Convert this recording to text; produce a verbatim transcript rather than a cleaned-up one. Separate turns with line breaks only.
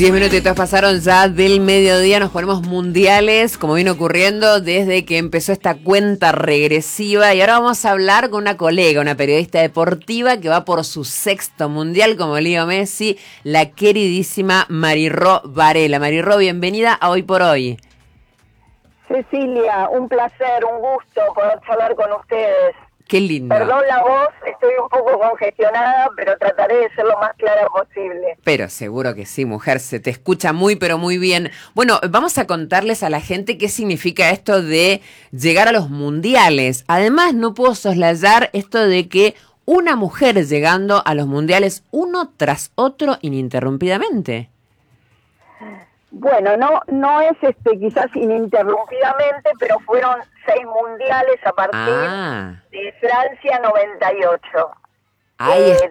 Diez minutitos pasaron ya del mediodía, nos ponemos mundiales, como vino ocurriendo desde que empezó esta cuenta regresiva. Y ahora vamos a hablar con una colega, una periodista deportiva que va por su sexto mundial como Leo Messi, la queridísima Mariró Varela. Mariró, bienvenida a Hoy por Hoy.
Cecilia, un placer, un gusto poder charlar con ustedes.
Qué lindo.
Perdón la voz, estoy un poco congestionada, pero trataré de ser lo más clara posible.
Pero seguro que sí, mujer, se te escucha muy, pero muy bien. Bueno, vamos a contarles a la gente qué significa esto de llegar a los mundiales. Además, no puedo soslayar esto de que una mujer llegando a los mundiales uno tras otro ininterrumpidamente.
Bueno, no no es este quizás ininterrumpidamente, pero fueron seis mundiales a partir
Ah.
de Francia noventa y ocho.
Ahí
Eh,